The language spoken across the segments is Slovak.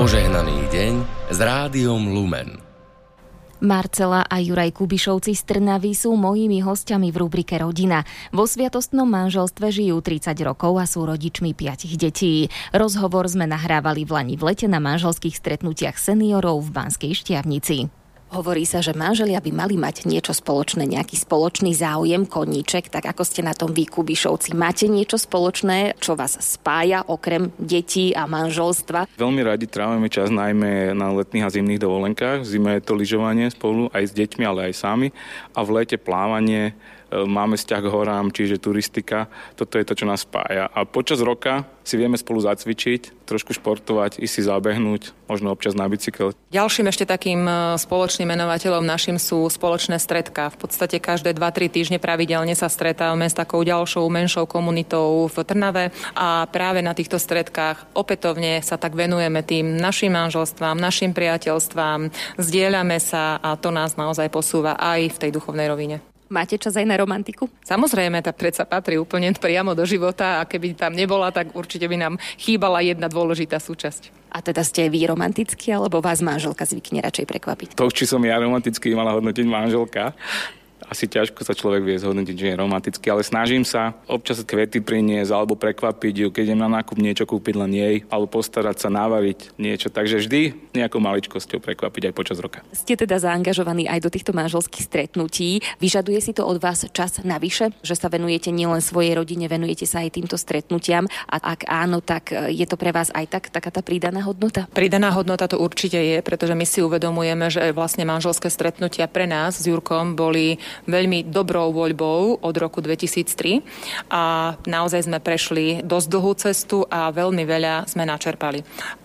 Požehnaný deň s Rádiom Lumen. Marcela a Juraj Kubišovci z Trnavy sú mojimi hostiami v rubrike Rodina. Vo sviatostnom manželstve žijú 30 rokov a sú rodičmi 5 detí. Rozhovor sme nahrávali v lani v lete na manželských stretnutiach seniorov v Banskej Štiavnici. Hovorí sa, že manželia by mali mať niečo spoločné, nejaký spoločný záujem, koníček, tak ako ste na tom vy, Kubišovci. Máte niečo spoločné, čo vás spája okrem detí a manželstva? Veľmi radi trávime čas najmä na letných a zimných dovolenkách. V zime je to lyžovanie spolu aj s deťmi, ale aj sami. A v lete plávanie, máme vzťah k horám, čiže turistika. Toto je to, čo nás spája. A počas roka si vieme spolu zacvičiť, trošku športovať, ísť si zabehnúť, možno občas na bicykel. Ďalším ešte takým spoločným menovateľom našim sú spoločné stretká. V podstate každé 2-3 týždne pravidelne sa stretávame s takou ďalšou menšou komunitou v Trnave a práve na týchto stredkách opätovne sa tak venujeme tým našim manželstvám, našim priateľstvám, zdieľame sa a to nás naozaj posúva aj v tej duchovnej rovine. Máte čas aj na romantiku? Samozrejme, tá predsa patrí úplne priamo do života a keby tam nebola, tak určite by nám chýbala jedna dôležitá súčasť. A teda ste vy romantickí, alebo vás manželka zvykne radšej prekvapiť? To, či som ja romantický, mala hodnotiť manželka. Asi ťažko sa človek vie zhodnotiť, že je romantický, ale snažím sa občas kvety priniesť alebo prekvapiť ju, keď idem na nákup niečo kúpiť len jej, alebo postarať sa navariť niečo. Takže vždy nejakou maličkosťou prekvapiť aj počas roka. Ste teda zaangažovaní aj do týchto manželských stretnutí. Vyžaduje si to od vás čas navyše, že sa venujete nielen svojej rodine, venujete sa aj týmto stretnutiam? A ak áno, tak je to pre vás aj taká tá pridaná hodnota? Pridaná hodnota to určite je, pretože my si uvedomujeme, že vlastne manželské stretnutia pre nás s Jurkom boli veľmi dobrou voľbou od roku 2003 a naozaj sme prešli dosť dlhú cestu a veľmi veľa sme načerpali.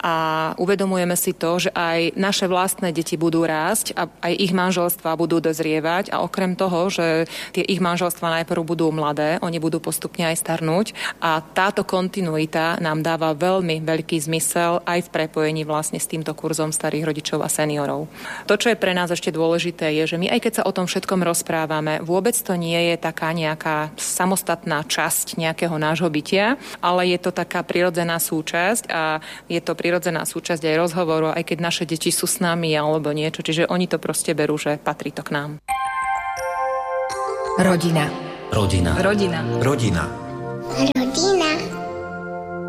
A uvedomujeme si to, že aj naše vlastné deti budú rásť a aj ich manželstvá budú dozrievať a okrem toho, že tie ich manželstvá najprv budú mladé, oni budú postupne aj starnúť a táto kontinuita nám dáva veľmi veľký zmysel aj v prepojení vlastne s týmto kurzom starých rodičov a seniorov. To, čo je pre nás ešte dôležité, je, že my aj keď sa o tom všetkom rozprávame, vôbec to nie je taká nejaká samostatná časť nejakého nášho bytia, ale je to taká prirodzená súčasť a je to prirodzená súčasť aj rozhovoru, aj keď naše deti sú s nami alebo niečo, čiže oni to proste berú, že patrí to k nám. Rodina. Rodina. Rodina. Rodina.